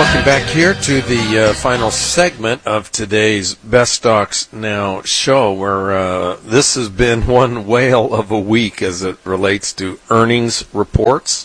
Welcome back here to the final segment of today's Best Stocks Now show, where this has been one whale of a week as it relates to earnings reports.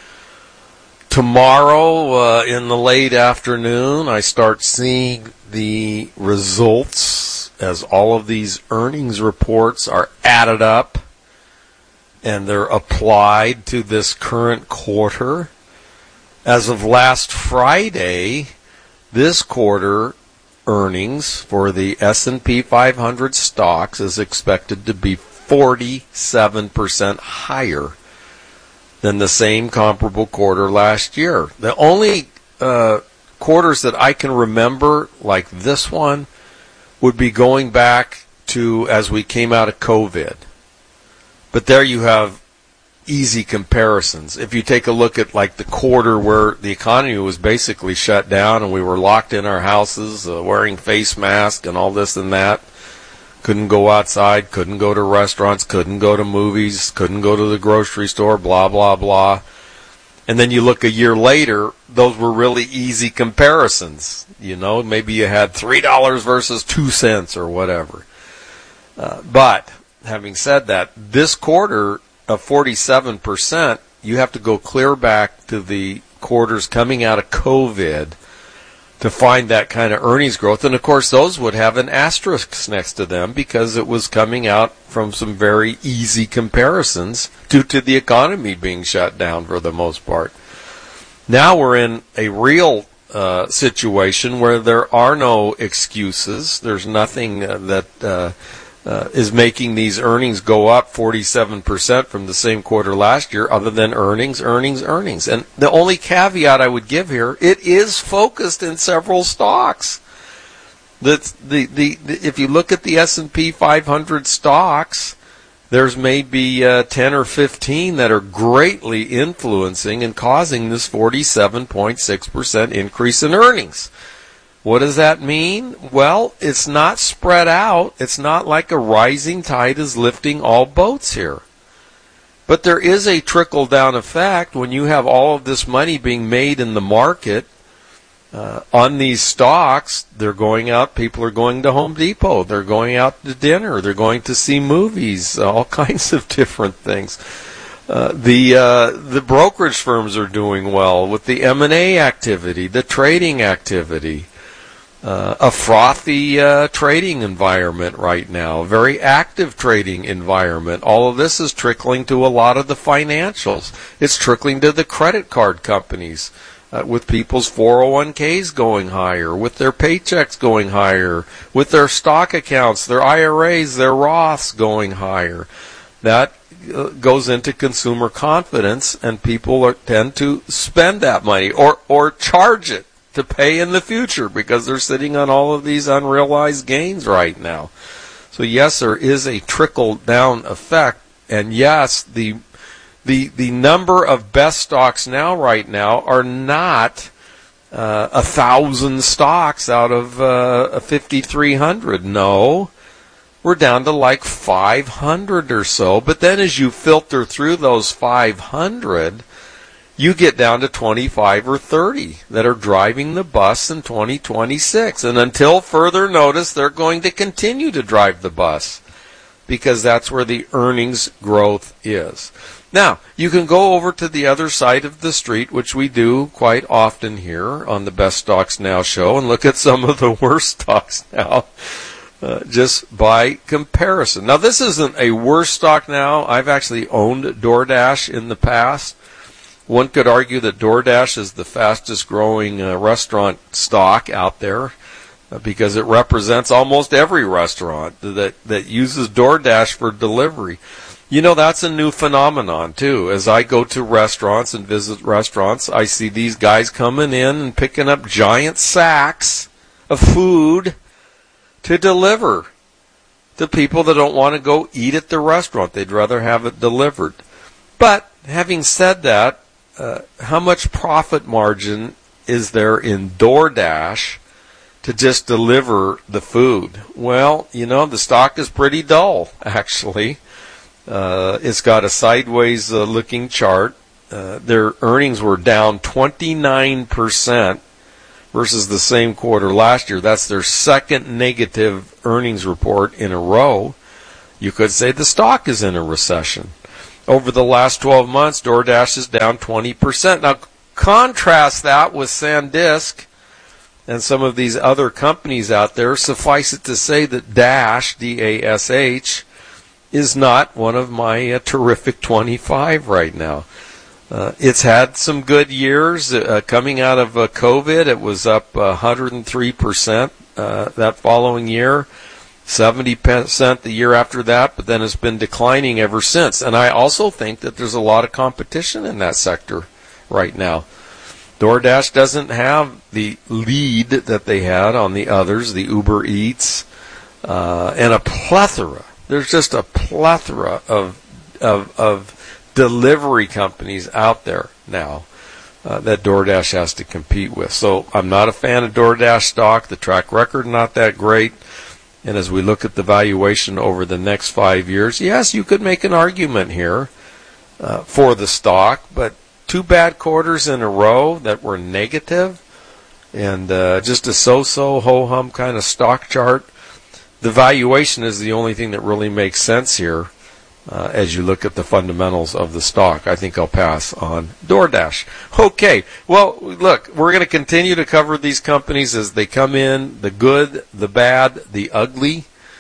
Tomorrow in the late afternoon, I start seeing the results as all of these earnings reports are added up and they're applied to this current quarter. As of last Friday, this quarter earnings for the S&P 500 stocks is expected to be 47% higher than the same comparable quarter last year. The only quarters that I can remember like this one would be going back to as we came out of COVID. But there you have easy comparisons. If you take a look at like the quarter where the economy was basically shut down and we were locked in our houses wearing face masks and all this and that, couldn't go outside, couldn't go to restaurants, couldn't go to movies, couldn't go to the grocery store, blah, blah, blah. And then you look a year later, those were really easy comparisons. You know, maybe you had $3 versus 2 cents or whatever. But having said that, this quarter of 47%, you have to go clear back to the quarters coming out of COVID to find that kind of earnings growth. And, of course, those would have an asterisk next to them because it was coming out from some very easy comparisons due to the economy being shut down for the most part. Now we're in a real situation where there are no excuses. There's nothing that is making these earnings go up 47% from the same quarter last year other than earnings. And the only caveat I would give here, it is focused in several stocks. If you look at the S&P 500 stocks, there's maybe 10 or 15 that are greatly influencing and causing this 47.6% increase in earnings. What does that mean? Well, it's not spread out. It's not like a rising tide is lifting all boats here. But there is a trickle-down effect when you have all of this money being made in the market on these stocks. They're going out. People are going to Home Depot. They're going out to dinner. They're going to see movies, all kinds of different things. The brokerage firms are doing well with the M&A activity, the trading activity. A frothy trading environment right now, a very active trading environment. All of this is trickling to a lot of the financials. It's trickling to the credit card companies with people's 401ks going higher, with their paychecks going higher, with their stock accounts, their IRAs, their Roths going higher. That goes into consumer confidence, and people tend to spend that money or charge it to pay in the future because they're sitting on all of these unrealized gains right now. So yes, there is a trickle-down effect, and yes, the number of best stocks right now are not 1,000 stocks out of 5,300. No, we're down to like 500 or so. But then as you filter through those 500, you get down to 25 or 30 that are driving the bus in 2026. And until further notice, they're going to continue to drive the bus because that's where the earnings growth is. Now, you can go over to the other side of the street, which we do quite often here on the Best Stocks Now show, and look at some of the worst stocks now just by comparison. Now, this isn't a worst stock now. I've actually owned DoorDash in the past. One could argue that DoorDash is the fastest growing restaurant stock out there because it represents almost every restaurant that uses DoorDash for delivery. You know, that's a new phenomenon, too. As I go to restaurants and visit restaurants, I see these guys coming in and picking up giant sacks of food to deliver to people that don't want to go eat at the restaurant. They'd rather have it delivered. But having said that, how much profit margin is there in DoorDash to just deliver the food? Well, you know, the stock is pretty dull, actually. It's got a sideways looking chart. Their earnings were down 29% versus the same quarter last year. That's their second negative earnings report in a row. You could say the stock is in a recession. Over the last 12 months, DoorDash is down 20%. Now, contrast that with SanDisk and some of these other companies out there. Suffice it to say that Dash, D-A-S-H, is not one of my terrific 25 right now. It's had some good years. Coming out of COVID, it was up 103% that following year, 70% the year after that, but then it's been declining ever since. And I also think that there's a lot of competition in that sector right now. DoorDash doesn't have the lead that they had on the others, the Uber Eats, and a plethora. There's just a plethora of delivery companies out there now that DoorDash has to compete with. So I'm not a fan of DoorDash stock. The track record not that great. And as we look at the valuation over the next 5 years, yes, you could make an argument here for the stock, but 2 bad quarters in a row that were negative and just a so-so, ho-hum kind of stock chart. The valuation is the only thing that really makes sense here as you look at the fundamentals of the stock. I think I'll pass on DoorDash. Okay, well, look, we're going to continue to cover these companies as they come in, the good, the bad, the ugly.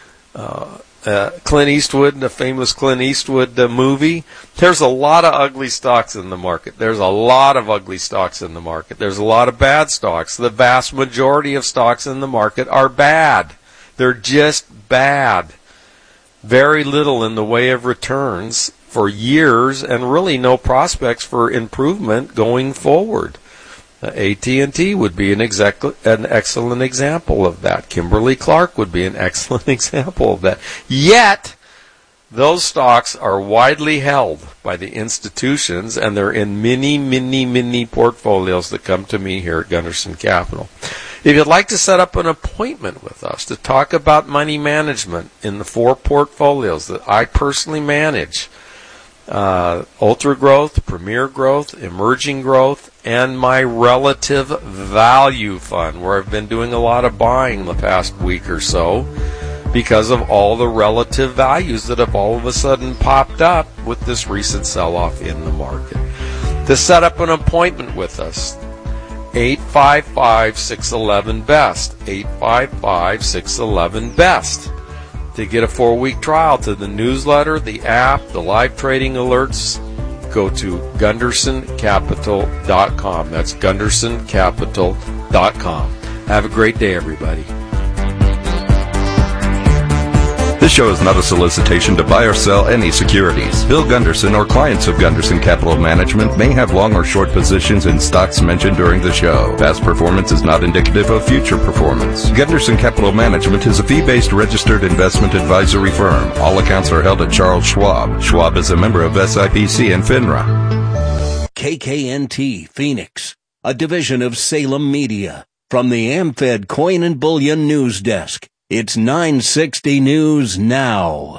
Clint Eastwood, the famous Clint Eastwood movie. There's a lot of ugly stocks in the market. There's a lot of ugly stocks in the market. There's a lot of bad stocks. The vast majority of stocks in the market are bad. They're just bad. Very little in the way of returns for years and really no prospects for improvement going forward. AT&T would be an excellent example of that. Kimberly-Clark would be an excellent example of that. Yet, those stocks are widely held by the institutions, and they're in many portfolios that come to me here at Gunderson Capital. If you'd like to set up an appointment with us to talk about money management in the 4 portfolios that I personally manage, Ultra Growth, Premier Growth, Emerging Growth, and my Relative Value Fund, where I've been doing a lot of buying the past week or so because of all the relative values that have all of a sudden popped up with this recent sell-off in the market. To set up an appointment with us, 855-611-BEST, 855-611-BEST. To get a 4-week trial to the newsletter, the app, the live trading alerts, go to GundersonCapital.com. That's GundersonCapital.com. Have a great day, everybody. This show is not a solicitation to buy or sell any securities. Bill Gunderson or clients of Gunderson Capital Management may have long or short positions in stocks mentioned during the show. Past performance is not indicative of future performance. Gunderson Capital Management is a fee-based registered investment advisory firm. All accounts are held at Charles Schwab. Schwab is a member of SIPC and FINRA. KKNT Phoenix, a division of Salem Media. From the AmFed Coin and Bullion News Desk. It's 960 News Now.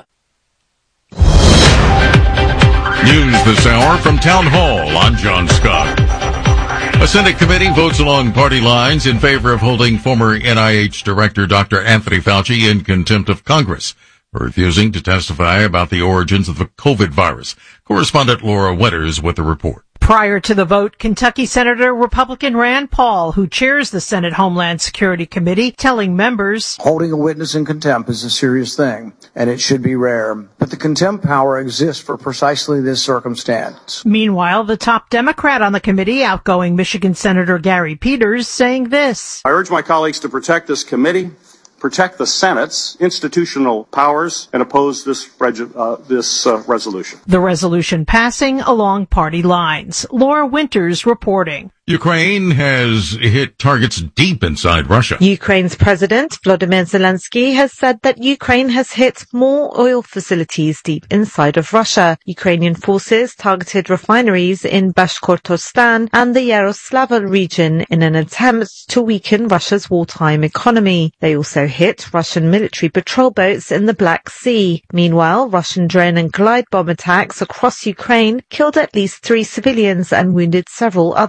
News this hour from Town Hall. I'm John Scott. A Senate committee votes along party lines in favor of holding former NIH Director Dr. Anthony Fauci in contempt of Congress for refusing to testify about the origins of the COVID virus. Correspondent Laura Winters with the report. Prior to the vote, Kentucky Senator Republican Rand Paul, who chairs the Senate Homeland Security Committee, telling members, holding a witness in contempt is a serious thing, and it should be rare. But the contempt power exists for precisely this circumstance. Meanwhile, the top Democrat on the committee, outgoing Michigan Senator Gary Peters, saying this. I urge my colleagues to protect this committee, protect the Senate's institutional powers, and oppose this resolution. The resolution passing along party lines. Laura Winters reporting. Ukraine has hit targets deep inside Russia. Ukraine's President Volodymyr Zelensky has said that Ukraine has hit more oil facilities deep inside of Russia. Ukrainian forces targeted refineries in Bashkortostan and the Yaroslavl region in an attempt to weaken Russia's wartime economy. They also hit Russian military patrol boats in the Black Sea. Meanwhile, Russian drone and glide bomb attacks across Ukraine killed at least 3 civilians and wounded several others.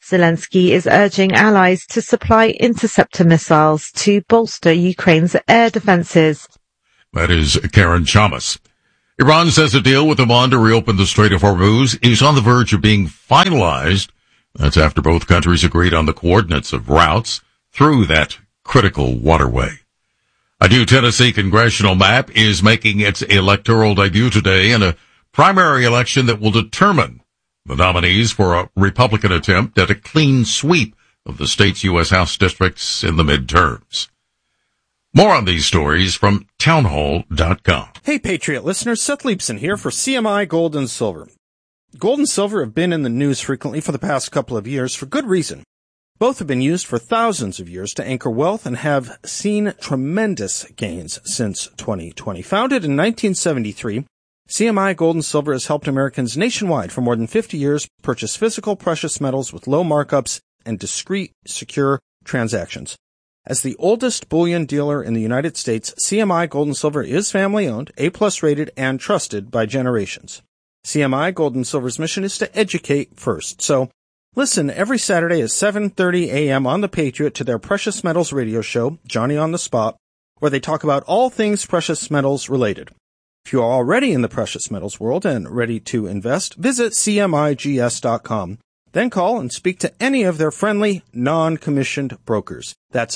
Zelensky is urging allies to supply interceptor missiles to bolster Ukraine's air defenses. That is Karen Chamas. Iran says a deal with Oman to reopen the Strait of Hormuz is on the verge of being finalized. That's after both countries agreed on the coordinates of routes through that critical waterway. A new Tennessee congressional map is making its electoral debut today in a primary election that will determine the nominees for a Republican attempt at a clean sweep of the state's U.S. House districts in the midterms. More on these stories from townhall.com. Hey, Patriot listeners, Seth Leibson here for CMI Gold and Silver. Gold and silver have been in the news frequently for the past couple of years for good reason. Both have been used for thousands of years to anchor wealth and have seen tremendous gains since 2020. Founded in 1973, CMI Gold and Silver has helped Americans nationwide for more than 50 years purchase physical precious metals with low markups and discreet, secure transactions. As the oldest bullion dealer in the United States, CMI Gold and Silver is family-owned, A+ rated, and trusted by generations. CMI Gold and Silver's mission is to educate first. So, listen every Saturday at 7:30 a.m. on The Patriot to their Precious Metals radio show, Johnny on the Spot, where they talk about all things precious metals related. If you are already in the precious metals world and ready to invest, visit CMIGS.com. Then call and speak to any of their friendly, non-commissioned brokers. That's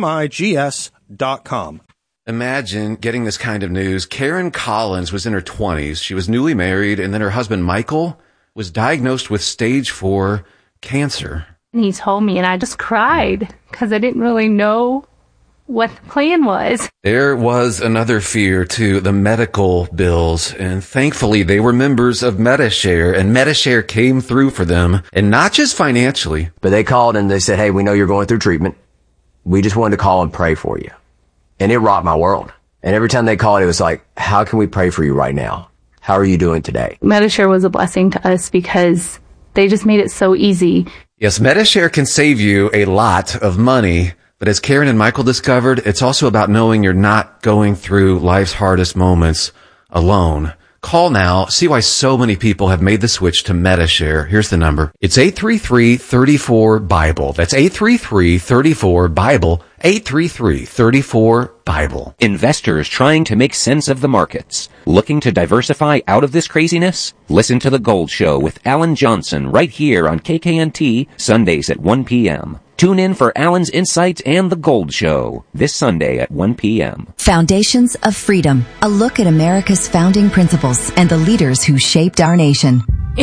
CMIGS.com. Imagine getting this kind of news. Karen Collins was in her 20s. She was newly married, and then her husband, Michael, was diagnosed with stage 4 cancer. And he told me, and I just cried because I didn't really know what the plan was. There was another fear to the medical bills, and thankfully they were members of Medi-Share, and Medi-Share came through for them, and not just financially. But they called and they said, hey, we know you're going through treatment. We just wanted to call and pray for you. And it rocked my world. And every time they called, it was like, how can we pray for you right now? How are you doing today? Medi-Share was a blessing to us because they just made it so easy. Yes, Medi-Share can save you a lot of money. But as Karen and Michael discovered, it's also about knowing you're not going through life's hardest moments alone. Call now. See why so many people have made the switch to Medi-Share. Here's the number. It's 833-34-BIBLE. That's 833-34-BIBLE. 833-34-BIBLE. Investors trying to make sense of the markets. Looking to diversify out of this craziness? Listen to The Gold Show with Alan Johnson right here on KKNT, Sundays at 1 p.m. Tune in for Alan's Insights and The Gold Show this Sunday at 1 p.m. Foundations of Freedom, a look at America's founding principles and the leaders who shaped our nation. In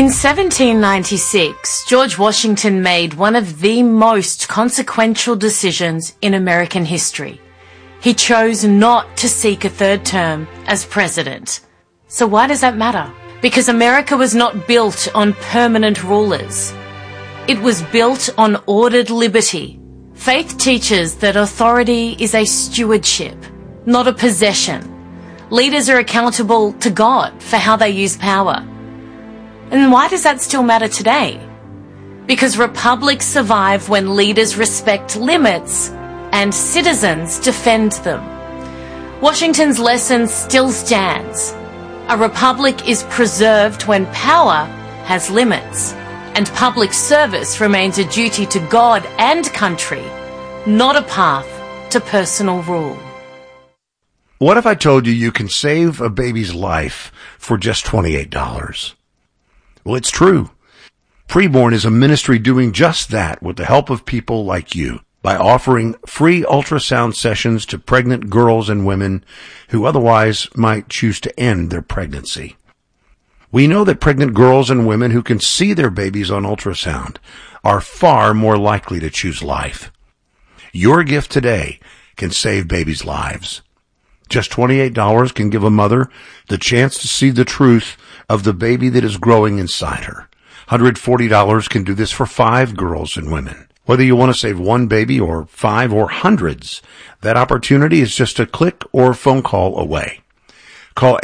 1796, George Washington made one of the most consequential decisions in American history. He chose not to seek a third term as president. So why does that matter? Because America was not built on permanent rulers. It was built on ordered liberty. Faith teaches that authority is a stewardship, not a possession. Leaders are accountable to God for how they use power. And why does that still matter today? Because republics survive when leaders respect limits and citizens defend them. Washington's lesson still stands. A republic is preserved when power has limits. And public service remains a duty to God and country, not a path to personal rule. What if I told you you can save a baby's life for just $28? Well, it's true. Preborn is a ministry doing just that with the help of people like you by offering free ultrasound sessions to pregnant girls and women who otherwise might choose to end their pregnancy. We know that pregnant girls and women who can see their babies on ultrasound are far more likely to choose life. Your gift today can save babies' lives. Just $28 can give a mother the chance to see the truth of the baby that is growing inside her. $140 can do this for 5 girls and women. Whether you want to save one baby or 5 or hundreds, that opportunity is just a click or phone call away. Call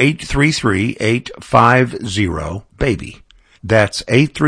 833-850-BABY. That's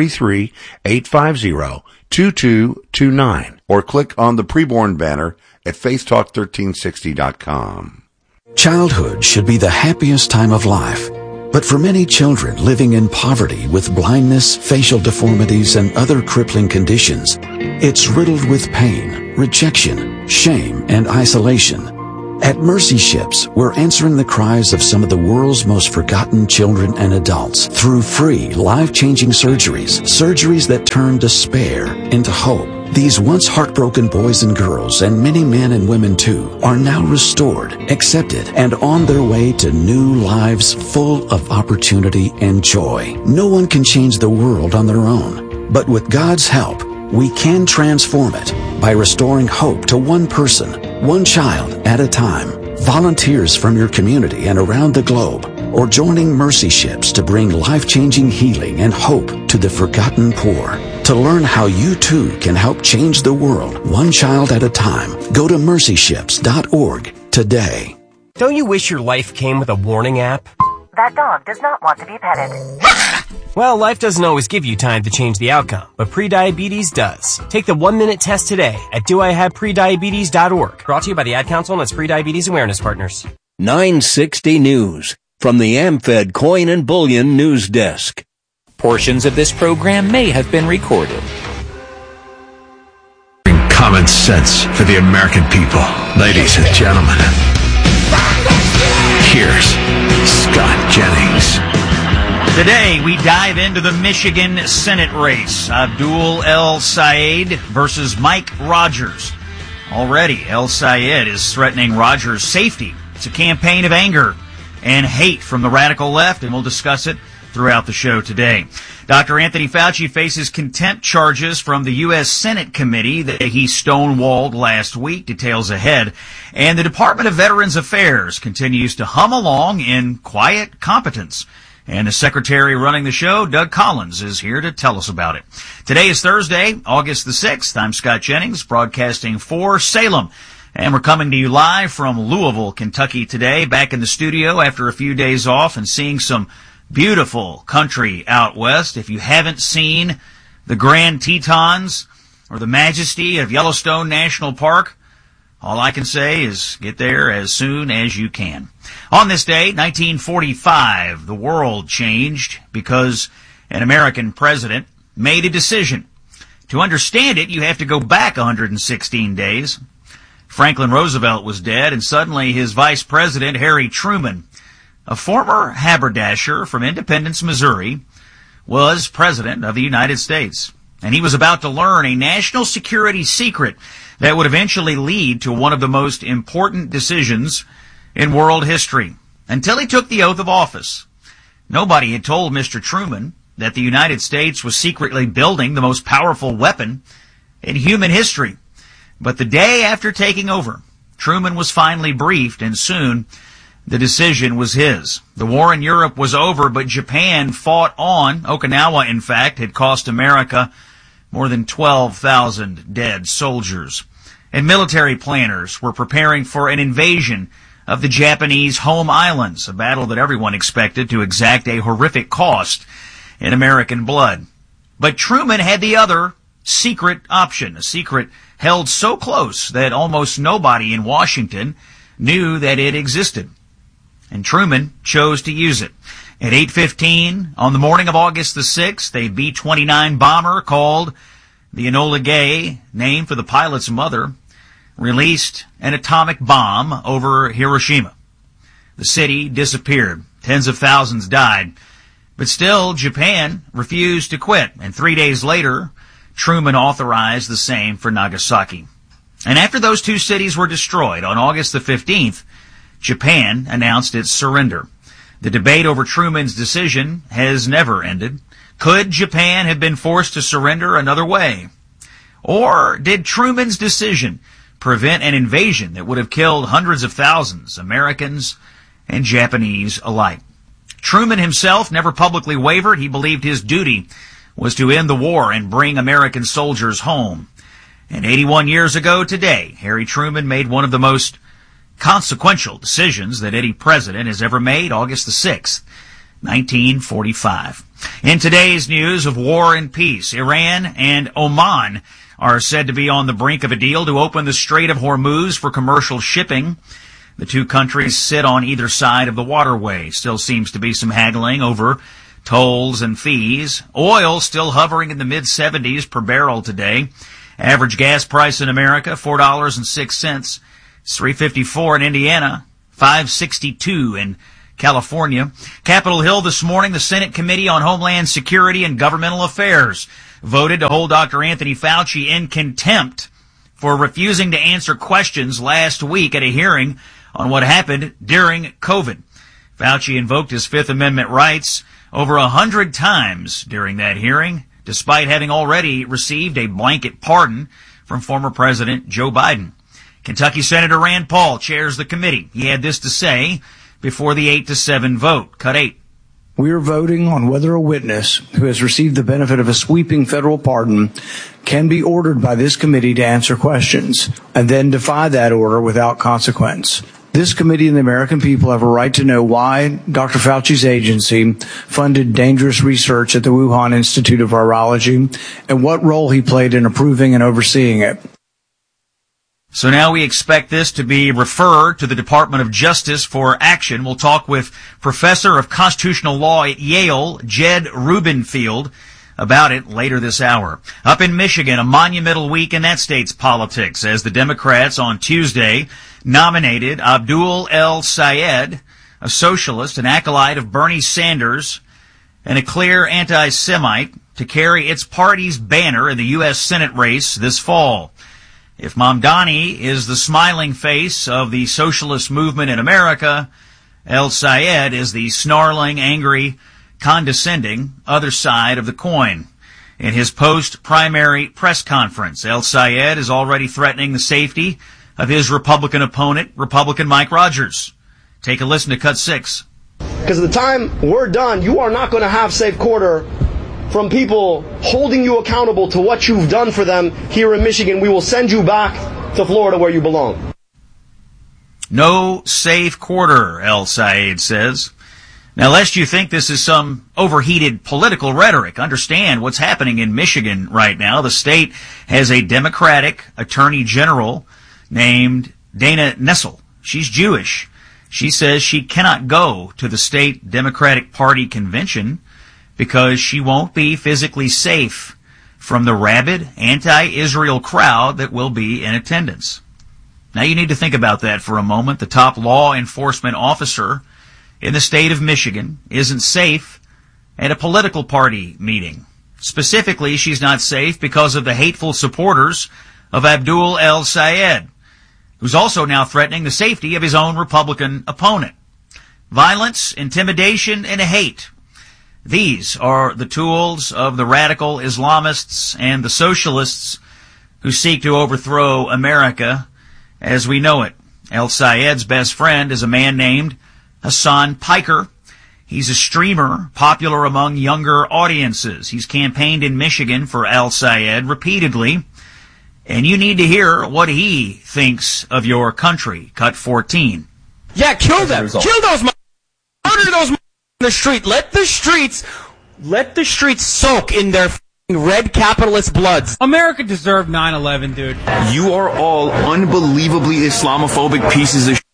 833-850-2229. Or click on the Preborn banner at faithtalk1360.com. Childhood should be the happiest time of life, But for many children living in poverty with blindness, facial deformities, and other crippling conditions, it's riddled with pain, rejection, shame, and isolation. At Mercy Ships, we're answering the cries of some of the world's most forgotten children and adults through free, life-changing surgeries that turn despair into hope. These once heartbroken boys and girls, and many men and women too, are now restored, accepted, and on their way to new lives full of opportunity and joy. No one can change the world on their own, but with God's help, we can transform it by restoring hope to one person, one child at a time. Volunteers from your community and around the globe, or joining Mercy Ships to bring life-changing healing and hope to the forgotten poor. To learn how you too can help change the world one child at a time, go to mercyships.org today. Don't you wish your life came with a warning app? That dog does not want to be petted. Well, life doesn't always give you time to change the outcome, but prediabetes does. Take the 1-minute test today at doihaveprediabetes.org. Brought to you by the Ad Council and its Prediabetes Awareness Partners. 960 News from the AmFed Coin and Bullion News Desk. Portions of this program may have been recorded. Common sense for the American people. Ladies and gentlemen, here's Scott Jennings. Today, we dive into the Michigan Senate race. Abdul El Sayed versus Mike Rogers. Already, El Sayed is threatening Rogers' safety. It's a campaign of anger and hate from the radical left, and we'll discuss it throughout the show today. Dr. Anthony Fauci faces contempt charges from the U.S. Senate committee that he stonewalled last week. Details ahead. And the Department of Veterans Affairs continues to hum along in quiet competence. And the secretary running the show, Doug Collins, is here to tell us about it. Today is Thursday, August the 6th. I'm Scott Jennings, broadcasting for Salem. And we're coming to you live from Louisville, Kentucky today, back in the studio after a few days off and seeing some beautiful country out west. If you haven't seen the Grand Tetons or the majesty of Yellowstone National Park, all I can say is get there as soon as you can. On this day, 1945, the world changed because an American president made a decision. To understand it, you have to go back 116 days. Franklin Roosevelt was dead, and suddenly his vice president, Harry Truman, a former haberdasher from Independence, Missouri, was president of the United States. And he was about to learn a national security secret that would eventually lead to one of the most important decisions in world history. Until he took the oath of office, nobody had told Mr. Truman that the United States was secretly building the most powerful weapon in human history. But the day after taking over, Truman was finally briefed, and soon the decision was his. The war in Europe was over, but Japan fought on. Okinawa, in fact, had cost America more than 12,000 dead soldiers. And military planners were preparing for an invasion of the Japanese home islands, a battle that everyone expected to exact a horrific cost in American blood. But Truman had the other secret option, a secret held so close that almost nobody in Washington knew that it existed. And Truman chose to use it. At 8:15 on the morning of August the 6th, a B-29 bomber called the Enola Gay, named for the pilot's mother, released an atomic bomb over Hiroshima. The city disappeared. Tens of thousands died. But still, Japan refused to quit. And 3 days later, Truman authorized the same for Nagasaki. And after those two cities were destroyed on August the 15th, Japan announced its surrender. The debate over Truman's decision has never ended. Could Japan have been forced to surrender another way? Or did Truman's decision prevent an invasion that would have killed hundreds of thousands, Americans and Japanese alike? Truman himself never publicly wavered. He believed his duty was to end the war and bring American soldiers home. And 81 years ago today, Harry Truman made one of the most consequential decisions that any president has ever made, August the 6th, 1945. In today's news of war and peace, Iran and Oman are said to be on the brink of a deal to open the Strait of Hormuz for commercial shipping. The two countries sit on either side of the waterway. Still seems to be some haggling over tolls and fees. Oil still hovering in the mid-70s per barrel today. Average gas price in America, $4.06. It's $3.54 in Indiana, $5.62 in California. Capitol Hill this morning, the Senate Committee on Homeland Security and Governmental Affairs voted to hold Dr. Anthony Fauci in contempt for refusing to answer questions last week at a hearing on what happened during COVID. Fauci invoked his Fifth Amendment rights over 100 times during that hearing, despite having already received a blanket pardon from former President Joe Biden. Kentucky Senator Rand Paul chairs the committee. He had this to say before the 8-7 vote. Cut 8. We are voting on whether a witness who has received the benefit of a sweeping federal pardon can be ordered by this committee to answer questions and then defy that order without consequence. This committee and the American people have a right to know why Dr. Fauci's agency funded dangerous research at the Wuhan Institute of Virology and what role he played in approving and overseeing it. So now we expect this to be referred to the Department of Justice for action. We'll talk with Professor of Constitutional Law at Yale, Jed Rubenfield, about it later this hour. Up in Michigan, a monumental week in that state's politics as the Democrats on Tuesday nominated Abdul El-Sayed, a socialist, an acolyte of Bernie Sanders, and a clear anti-Semite, to carry its party's banner in the U.S. Senate race this fall. If Mamdani is the smiling face of the socialist movement in America, El-Sayed is the snarling, angry, condescending other side of the coin. In his post-primary press conference, El-Sayed is already threatening the safety of his Republican opponent, Republican Mike Rogers. Take a listen to Cut 6. Because at the time we're done, you are not going to have safe quarter from people holding you accountable to what you've done for them here in Michigan. We will send you back to Florida where you belong. No safe quarter, El-Sayed says. Now, lest you think this is some overheated political rhetoric, understand what's happening in Michigan right now. The state has a Democratic attorney general named Dana Nessel. She's Jewish. She says she cannot go to the state Democratic Party convention because she won't be physically safe from the rabid anti-Israel crowd that will be in attendance. Now you need to think about that for a moment. The top law enforcement officer in the state of Michigan isn't safe at a political party meeting. Specifically, she's not safe because of the hateful supporters of Abdul El-Sayed, who's also now threatening the safety of his own Republican opponent. Violence, intimidation, and hate. These are the tools of the radical Islamists and the socialists who seek to overthrow America as we know it. El-Sayed's best friend is a man named Hassan Piker. He's a streamer popular among younger audiences. He's campaigned in Michigan for El-Sayed repeatedly. And you need to hear what he thinks of your country. Cut 14. Yeah, kill them. Kill those murder those in the street. Let the streets soak in their red capitalist bloods. America deserved 9/11, dude. You are all unbelievably Islamophobic pieces of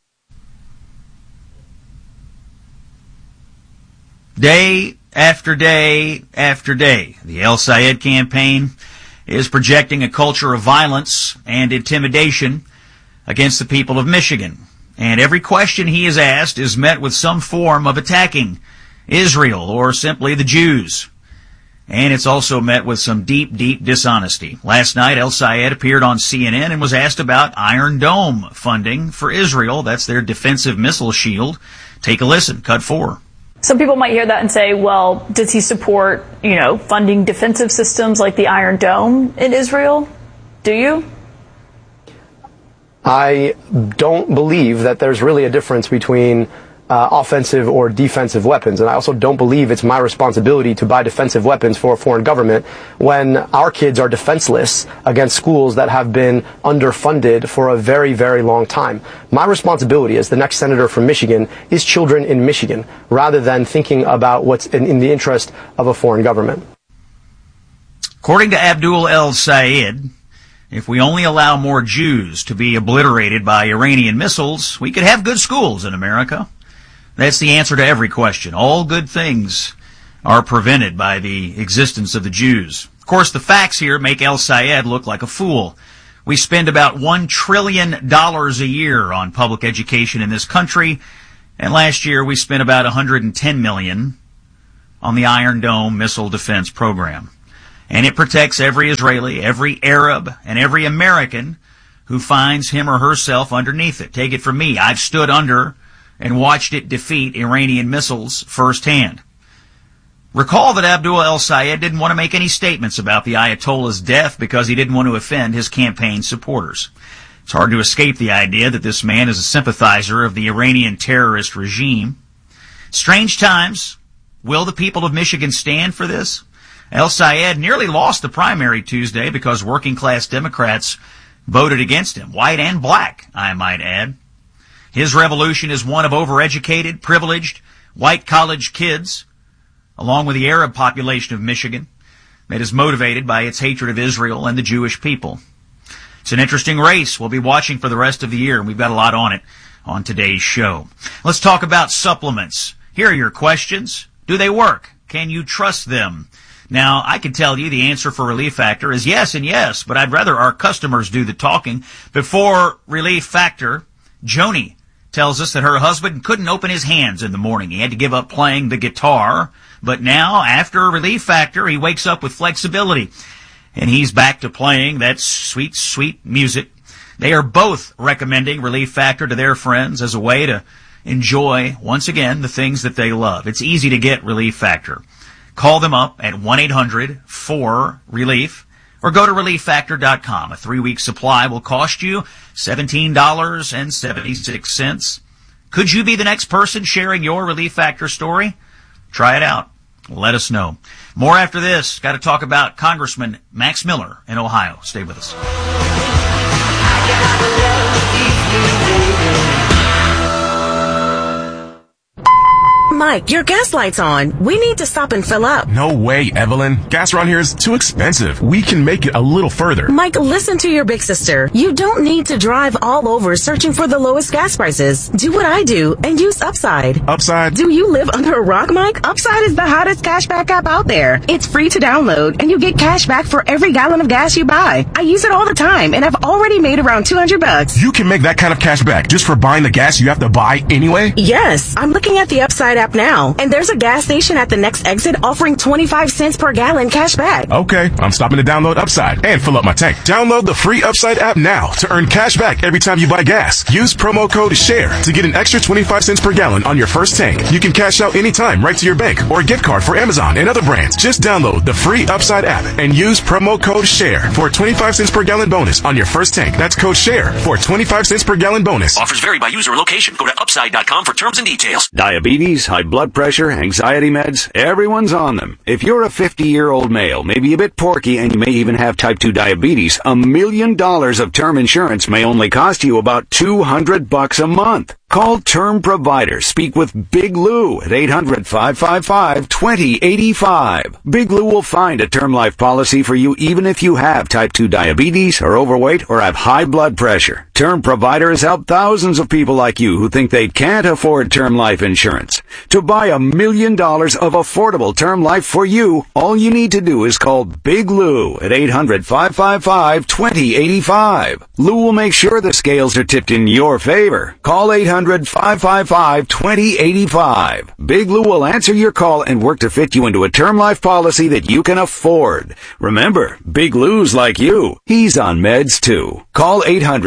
Day after day after day, the El-Sayed campaign is projecting a culture of violence and intimidation against the people of Michigan. And every question he is asked is met with some form of attacking Israel or simply the Jews. And it's also met with some deep, deep dishonesty. Last night, El-Sayed appeared on CNN and was asked about Iron Dome funding for Israel. That's their defensive missile shield. Take a listen. Cut 4. Some people might hear that and say, well, does he support, funding defensive systems like the Iron Dome in Israel? Do you? I don't believe that there's really a difference between offensive or defensive weapons. And I also don't believe it's my responsibility to buy defensive weapons for a foreign government when our kids are defenseless against schools that have been underfunded for a very, very long time. My responsibility as the next senator from Michigan is children in Michigan, rather than thinking about what's in the interest of a foreign government. According to Abdul El-Sayed, If we only allow more Jews to be obliterated by Iranian missiles, we could have good schools in America. That's the answer to every question. All good things are prevented by the existence of the Jews. Of course, the facts here make El Sayed look like a fool. We spend about $1 trillion a year on public education in this country, and last year we spent about $110 million on the Iron Dome missile defense program. And it protects every Israeli, every Arab, and every American who finds him or herself underneath it. Take it from me. I've stood under and watched it defeat Iranian missiles firsthand. Recall that Abdullah El Sayed didn't want to make any statements about the Ayatollah's death because he didn't want to offend his campaign supporters. It's hard to escape the idea that this man is a sympathizer of the Iranian terrorist regime. Strange times. Will the people of Michigan stand for this? El Sayed nearly lost the primary Tuesday because working-class Democrats voted against him, white and black, I might add. His revolution is one of overeducated, privileged, white college kids, along with the Arab population of Michigan, that is motivated by its hatred of Israel and the Jewish people. It's an interesting race we'll be watching for the rest of the year, and we've got a lot on it on today's show. Let's talk about supplements. Here are your questions. Do they work? Can you trust them? Now, I can tell you the answer for Relief Factor is yes and yes, but I'd rather our customers do the talking. Before Relief Factor, Joni tells us that her husband couldn't open his hands in the morning. He had to give up playing the guitar. But now, after Relief Factor, he wakes up with flexibility. And he's back to playing that sweet, sweet music. They are both recommending Relief Factor to their friends as a way to enjoy, once again, the things that they love. It's easy to get Relief Factor. Call them up at 1-800-4RELIEF or go to ReliefFactor.com. A 3-week supply will cost you $17.76. Could you be the next person sharing your Relief Factor story? Try it out. Let us know. More after this. Got to talk about Congressman Max Miller in Ohio. Stay with us. Mike, your gas light's on. We need to stop and fill up. No way, Evelyn. Gas around here is too expensive. We can make it a little further. Mike, listen to your big sister. You don't need to drive all over searching for the lowest gas prices. Do what I do and use Upside. Upside? Do you live under a rock, Mike? Upside is the hottest cashback app out there. It's free to download, and you get cash back for every gallon of gas you buy. I use it all the time, and I've already made around $200. You can make that kind of cash back just for buying the gas you have to buy anyway? Yes. I'm looking at the Upside app now, and there's a gas station at the next exit offering 25 cents per gallon cash back. Okay, I'm stopping to download Upside and fill up my tank. Download the free Upside app now to earn cash back every time you buy gas. Use promo code SHARE to get an extra 25 cents per gallon on your first tank. You can cash out anytime right to your bank or a gift card for Amazon and other brands. Just download the free Upside app and use promo code SHARE for a 25 cents per gallon bonus on your first tank. That's code SHARE for a 25 cents per gallon bonus. Offers vary by user or location. Go to upside.com for terms and details. Diabetes, high blood pressure, anxiety meds, everyone's on them. If you're a 50-year-old male, maybe a bit porky, and you may even have type 2 diabetes, $1 million of term insurance may only cost you about $200 a month. Call Term Provider. Speak with Big Lou at 800-555-2085. Big Lou will find a term life policy for you even if you have type 2 diabetes, are overweight, or have high blood pressure. Term Provider has helped thousands of people like you who think they can't afford term life insurance. To buy $1 million of affordable term life for you, all you need to do is call Big Lou at 800-555-2085. Lou will make sure the scales are tipped in your favor. Call 800-555-2085. Big Lou will answer your call and work to fit you into a term life policy that you can afford. Remember, Big Lou's like you. He's on meds too. Call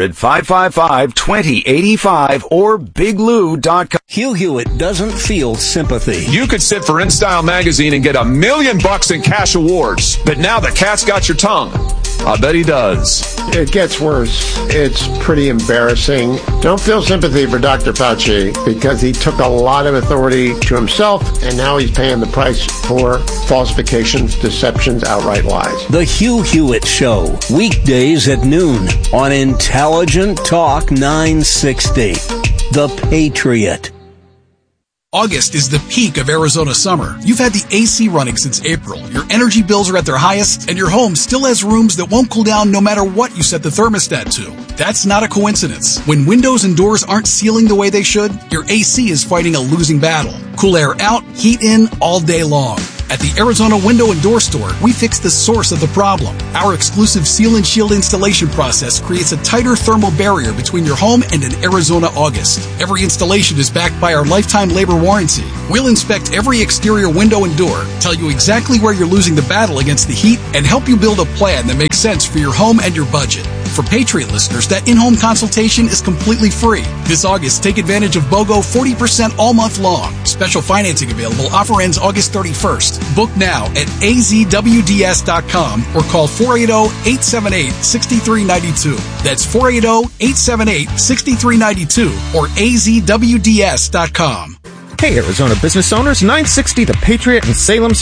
800-555-2085 or biglou.com. Hugh Hewitt doesn't feel sympathy. You could sit for InStyle magazine and get $1 million in cash awards, but now the cat's got your tongue. I bet he does. It gets worse. It's pretty embarrassing. Don't feel sympathy for Dr. Fauci because he took a lot of authority to himself and now he's paying the price for falsifications, deceptions, outright lies. The Hugh Hewitt Show, weekdays at noon on Intelligent Talk 960. The Patriot. August is the peak of Arizona summer. You've had the AC running since April. Your energy bills are at their highest, and your home still has rooms that won't cool down no matter what you set the thermostat to. That's not a coincidence. When windows and doors aren't sealing the way they should, your AC is fighting a losing battle. Cool air out, heat in all day long. At the Arizona Window and Door Store, we fix the source of the problem. Our exclusive Seal and Shield installation process creates a tighter thermal barrier between your home and an Arizona August. Every installation is backed by our lifetime labor warranty. We'll inspect every exterior window and door, tell you exactly where you're losing the battle against the heat, and help you build a plan that makes sense for your home and your budget. For Patriot listeners, that in-home consultation is completely free. This August, take advantage of BOGO 40% all month long. Special financing available. Offer ends August 31st. Book now at azwds.com or call 480-878-6392. That's 480-878-6392 or azwds.com. Hey, Arizona business owners, 960 The Patriot in Salem's